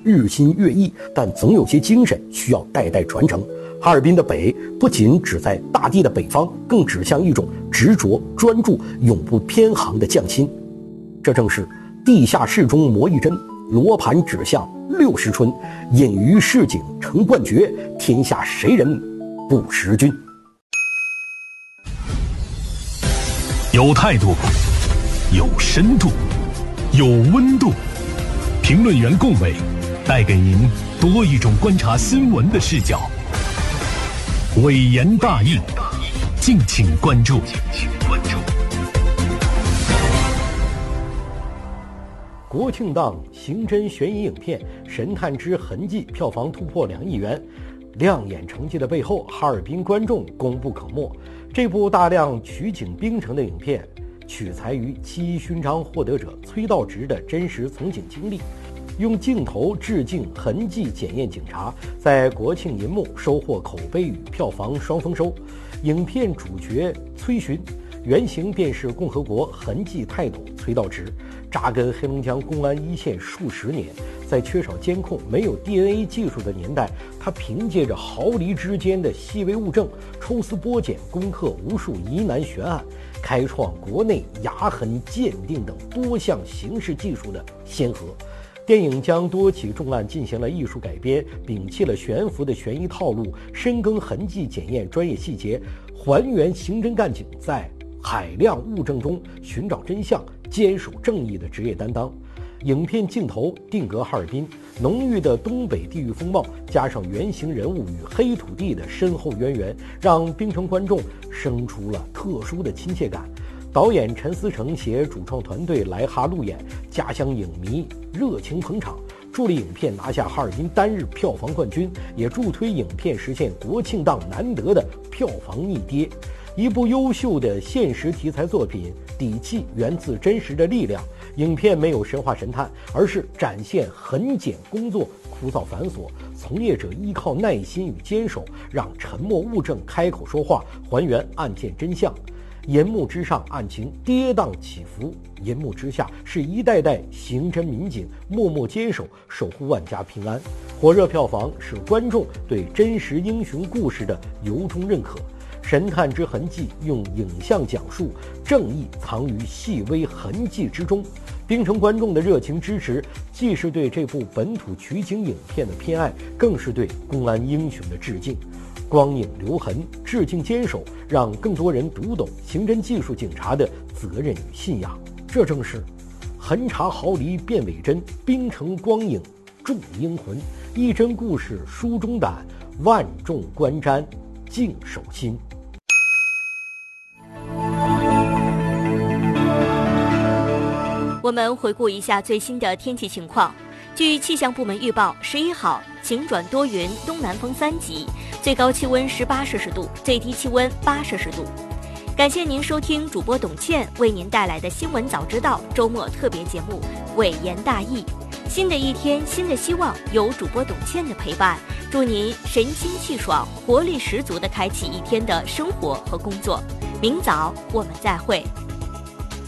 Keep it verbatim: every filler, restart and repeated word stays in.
日新月异，但总有些精神需要代代传承。哈尔滨的北不仅指在大地的北方，更指向一种执着、专注、永不偏航的匠心。这正是地下室中磨一针，罗盘指向六十春，隐于市井成冠绝，天下谁人不识君。 有态度，有深度，有温度。评论员共伟带给您多一种观察新闻的视角。伟言大义，敬请关注。 国庆档刑侦悬疑影片《神探之痕迹》票房突破两亿元，亮眼成绩的背后，哈尔滨观众功不可没。这部大量取景冰城的影片，取材于七一勋章获得者崔道直的真实从警经历，用镜头致敬痕迹检验警察，在国庆银幕收获口碑与票房双丰收。影片主角崔巡，原型便是共和国痕迹泰斗崔道直，扎根黑龙江公安一线数十年，在缺少监控、没有 D N A 技术的年代，他凭借着毫厘之间的细微物证，抽丝剥茧，攻克无数疑难悬案，开创国内牙痕鉴定等多项刑事技术的先河。电影将多起重案进行了艺术改编，摒弃了悬浮的悬疑套路，深耕痕迹检验专业细节，还原刑侦干警在海量物证中寻找真相、坚守正义的职业担当。影片镜头定格哈尔滨，浓郁的东北地域风貌加上原型人物与黑土地的深厚渊源，让冰城观众生出了特殊的亲切感。导演陈思成携主创团队来哈路演，家乡影迷热情捧场，助力影片拿下哈尔滨单日票房冠军，也助推影片实现国庆档难得的票房逆跌。一部优秀的现实题材作品，底气源自真实的力量。影片没有神话神探，而是展现痕检工作枯燥繁琐，从业者依靠耐心与坚守，让沉默物证开口说话，还原案件真相。银幕之上，案情跌宕起伏；银幕之下，是一代代刑侦民警默默坚守，守护万家平安。火热票房使观众对真实英雄故事的由衷认可。神探之痕迹用影像讲述正义藏于细微痕迹之中。冰城观众的热情支持，既是对这部本土取景影片的偏爱，更是对公安英雄的致敬。光影留痕，致敬坚守，让更多人读懂刑侦技术警察的责任与信仰。这正是痕查毫厘辨伪真，冰城光影重英魂。一帧故事书中胆，万众观瞻静守心。 我们回顾一下最新的天气情况。据气象部门预报，十一号晴转多云，东南风三级，最高气温十八摄氏度，最低气温八摄氏度。感谢您收听主播董倩为您带来的新闻早知道周末特别节目《伟言大义》。新的一天，新的希望，有主播董倩的陪伴，祝您神清气爽、活力十足地开启一天的生活和工作。明早我们再会。